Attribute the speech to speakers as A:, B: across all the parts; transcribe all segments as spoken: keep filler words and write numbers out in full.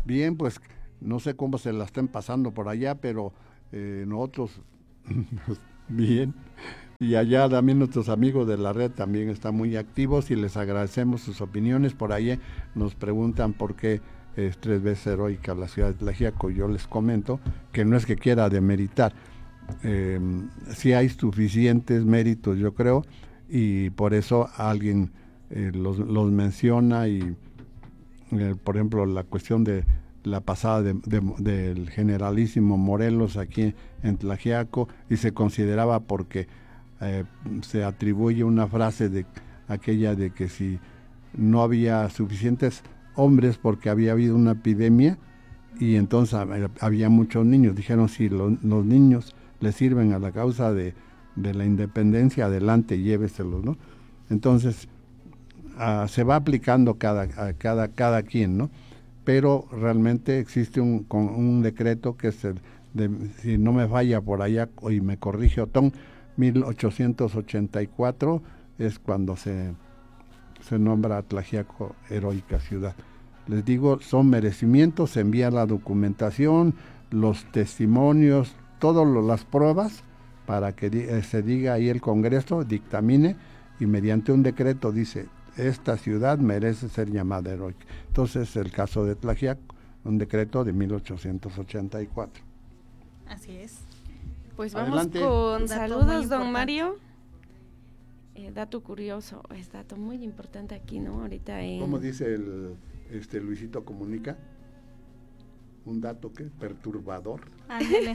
A: Bien, pues no sé cómo se la estén pasando por allá, pero eh, nosotros, bien. Y allá también nuestros amigos de la red también están muy activos y les agradecemos sus opiniones. Por ahí nos preguntan por qué es tres veces heroica la ciudad de Tlaxiaco. Yo les comento que no es que quiera demeritar, eh, sí hay suficientes méritos, yo creo, y por eso alguien eh, los, los menciona y, eh, por ejemplo, la cuestión de la pasada de, de, del generalísimo Morelos aquí en Tlaxiaco, y se consideraba porque eh, se atribuye una frase de aquella de que si no había suficientes hombres porque había habido una epidemia y entonces había muchos niños, dijeron si lo, los niños le sirven a la causa de, de la independencia, adelante, lléveselos, ¿no? Entonces uh, se va aplicando cada, a cada, cada quien, ¿no? Pero realmente existe un, con un decreto que es el de, si no me falla por allá y me corrige Otón, mil ochocientos ochenta y cuatro es cuando se, se nombra a Tlaxiaco heroica ciudad. Les digo, son merecimientos, se envía la documentación, los testimonios, todas las pruebas para que eh, se diga ahí el Congreso, dictamine y mediante un decreto dice, esta ciudad merece ser llamada heroica. Entonces, el caso de Tlaxiaco, un decreto de mil ochocientos ochenta y cuatro.
B: Así es.
C: Pues vamos
A: Adelante.
C: con saludos, don Mario. Eh, dato curioso, es dato muy importante aquí, ¿no? Ahorita en...
A: ¿Cómo dice el este Luisito Comunica? Un dato que perturbador.
B: Ándale.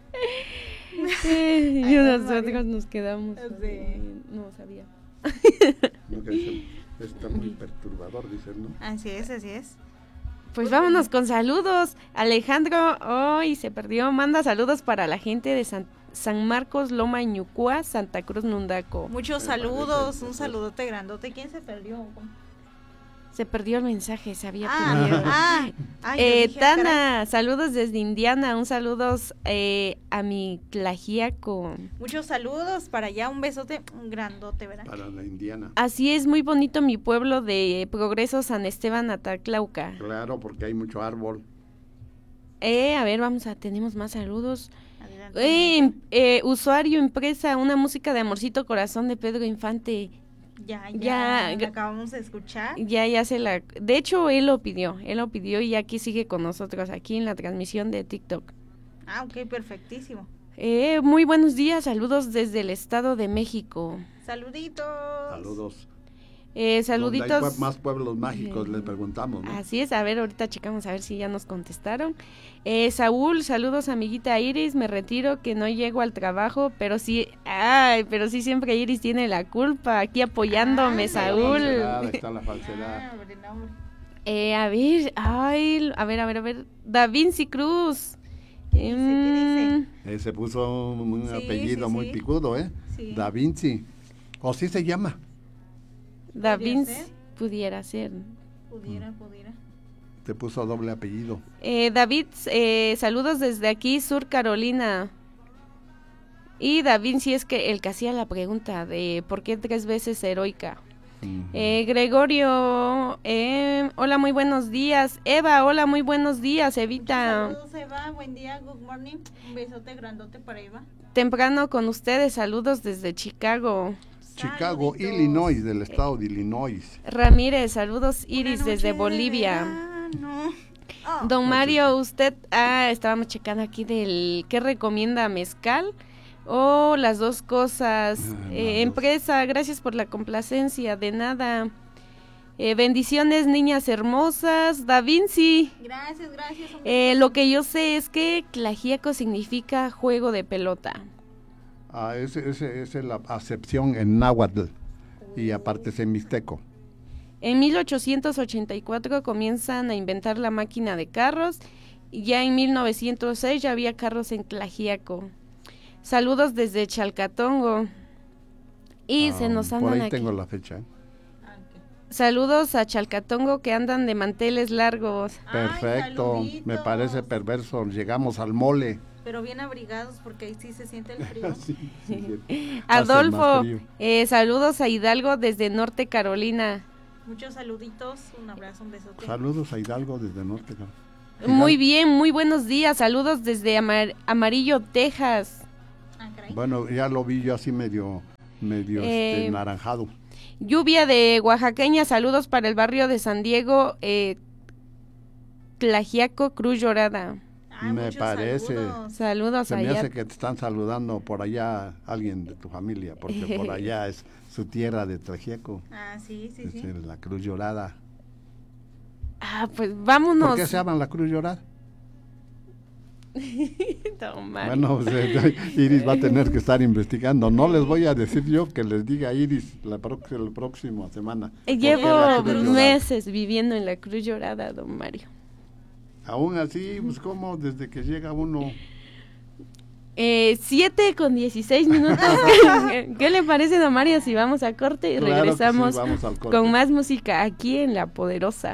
C: Sí, y nosotros nos quedamos.
B: Sí.
C: No sabía.
A: No, que dice, está muy perturbador, dicen, ¿no?
B: Así es, así es.
C: Pues vámonos con saludos. Alejandro hoy oh, se perdió, manda saludos para la gente de San, San Marcos, Loma Ñucúa, Santa Cruz, Nundaco.
B: Muchos saludos, un saludote grandote. ¿Quién se perdió?
C: Se perdió el mensaje, se había
B: ah,
C: perdido.
B: Ah, ah,
C: eh,
B: dije,
C: Tana,
B: caray.
C: saludos desde Indiana, un saludos eh, a mi Tlaxiaco.
B: Muchos saludos para allá, un besote un grandote, ¿verdad?
A: Para la Indiana.
C: Así es, muy bonito mi pueblo de Progreso, San Esteban, Ataclauca.
A: Claro, porque hay mucho árbol.
C: Eh, a ver, vamos a, tenemos más saludos.
B: Adelante.
C: Eh, eh, usuario, empresa, una música de Amorcito Corazón de Pedro Infante.
B: Ya, ya,
C: Ya,
B: la acabamos de escuchar.
C: Ya, ya se la... De hecho, él lo pidió, él lo pidió y aquí sigue con nosotros, aquí en la transmisión de TikTok.
B: Ah, ok, perfectísimo.
C: Eh, muy buenos días, saludos desde el Estado de México.
B: Saluditos.
A: Saludos.
C: Eh, saluditos.
A: Donde hay más pueblos mágicos, eh, les preguntamos, ¿no?
C: Así es, a ver, ahorita checamos a ver si ya nos contestaron. Eh, Saúl, saludos amiguita Iris, me retiro que no llego al trabajo, pero sí, ay, pero sí siempre Iris tiene la culpa, aquí apoyándome,
B: Ah,
C: Saúl.
A: Ahí está la falsedad.
B: Ah, hombre, no, hombre.
C: Eh, a ver, ay, a ver, a ver, a ver, Da Vinci Cruz.
B: ¿Qué dice? ¿Qué dice?
A: Eh, se puso un, un
B: Sí,
A: apellido
B: sí,
A: muy
B: sí.
A: picudo, ¿eh?
B: Sí.
A: Da Vinci. O sí se llama.
C: Da
B: ¿Podría
C: Vinci,
B: ser?
C: pudiera ser.
B: Pudiera, pudiera.
A: Te puso doble apellido.
C: Eh, David, eh, saludos desde aquí, Sur Carolina. Y Da Vinci es que el que hacía la pregunta de por qué tres veces heroica. Uh-huh. Eh, Gregorio, eh, hola, muy buenos días. Eva, hola, muy buenos días. Evita.
B: Muchos saludos, Eva, buen día, good morning. Un besote grandote para Eva.
C: Temprano con ustedes, saludos desde Chicago.
A: Chicago,
B: Saluditos.
A: Illinois, del estado de Illinois.
C: Ramírez, saludos Iris desde
B: de
C: Bolivia.
B: Oh.
C: Don Mario, usted, ah, estábamos checando aquí del, ¿qué recomienda mezcal? O oh, las dos cosas. Ah, eh, no, empresa, gracias por la complacencia, de nada. Eh, bendiciones, niñas hermosas. Da Vinci.
B: Gracias, gracias.
C: Eh, lo que yo sé es que Tlaxiaco significa juego de pelota.
A: Ah, esa es, es, es la acepción en náhuatl y aparte es en mixteco.
C: En mil ochocientos ochenta y cuatro comienzan a inventar la máquina de carros y ya en mil novecientos seis ya había carros en Tlaxiaco. Saludos desde Chalcatongo. Y ah, se nos andan
A: por ahí
C: aquí.
A: Tengo la fecha. ¿eh?
C: Saludos a Chalcatongo que andan de manteles largos.
A: Perfecto,
B: Ay,
A: me parece perverso. Llegamos al mole.
B: Pero bien abrigados porque ahí sí se siente el frío.
A: sí, sí, sí.
C: Adolfo, eh, saludos a Hidalgo desde Norte Carolina.
B: Muchos saluditos, un abrazo, un besote.
A: Saludos a Hidalgo desde Norte Carolina.
C: Muy bien, muy buenos días. Saludos desde Amar- Amarillo, Texas.
B: Ah, caray.
A: Bueno, ya lo vi yo así medio, medio
C: Eh,
A: este, naranjado.
C: Lluvia de Oaxaqueña, saludos para el barrio de San Diego, eh, Tlajiaco, Cruz Llorada.
B: Ay,
A: Me
B: muchos
A: parece.
B: saludos.
C: Saludos
A: Se me
C: allá.
A: hace que te están saludando por allá alguien de tu familia, porque por allá es su tierra de Tlajiaco,
B: Ah, sí, sí,
A: es
B: sí.
A: en la Cruz Llorada.
C: Ah, pues vámonos.
A: ¿Por qué se llaman la Cruz Llorada?
C: Don Mario.
A: Bueno, pues, eh, Iris va a tener que estar investigando. No les voy a decir yo, que les diga a Iris la, prox- la próxima semana.
C: Eh,
A: ¿Por qué la
C: Llevo
A: Cruz Llorada?
C: meses viviendo en la Cruz Llorada, don Mario.
A: Aún así, pues como desde que llega uno...
C: Eh, siete con dieciséis minutos. ¿Qué le parece, don Mario, si vamos a corte y
A: Claro que sí,
C: regresamos
A: vamos al corte.
C: con más música aquí en La Poderosa?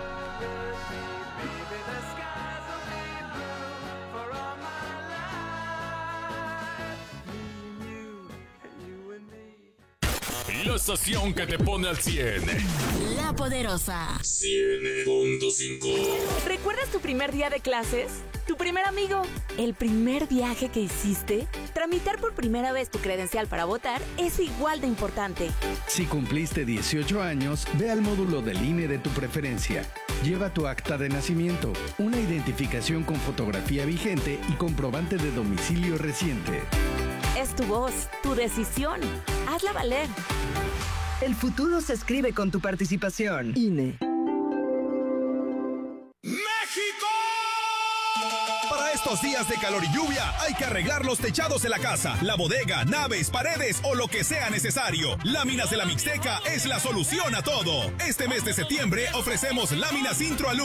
D: La estación que te pone al cien.
E: La Poderosa.
D: cien punto cinco.
E: ¿Recuerdas tu primer día de clases? ¿Tu primer amigo? ¿El primer viaje que hiciste? Tramitar por primera vez tu credencial para votar es igual de importante.
F: Si cumpliste dieciocho años, ve al módulo del I N E de tu preferencia. Lleva tu acta de nacimiento, una identificación con fotografía vigente y comprobante de domicilio reciente.
E: Es tu voz, tu decisión. Hazla valer.
G: El futuro se escribe con tu participación. I N E.
D: ¡México! Para estos días de calor y lluvia, hay que arreglar los techados de la casa, la bodega, naves, paredes o lo que sea necesario. Láminas de la Mixteca es la solución a todo. Este mes de septiembre ofrecemos láminas Introalum